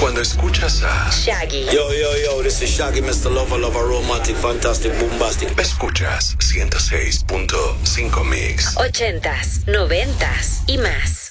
Cuando escuchas a Shaggy. Yo, this is Shaggy, Mr. Lover, romantic, fantastic, bombastic. escuchas 106.5 Mix. 80s, 90s y más.